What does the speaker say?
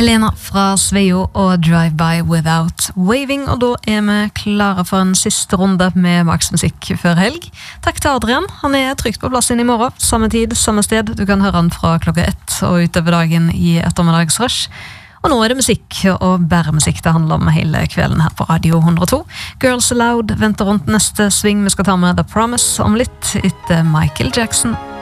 Helena fra Sveio og Drive By Without Waving, og da vi klare for en siste runde med maksmusikk før helg. Takk til Adrian, han trygt på plass inn i morgen, samme tid, samme sted. Du kan høre han fra klokka 1 og utover dagen i ettermiddagsrush. Og nå det musikk, og bare musikk det handler om hele kvelden her på Radio 102. Girls Aloud venter rundt neste sving. Vi skal ta med The Promise om litt etter Michael Jackson.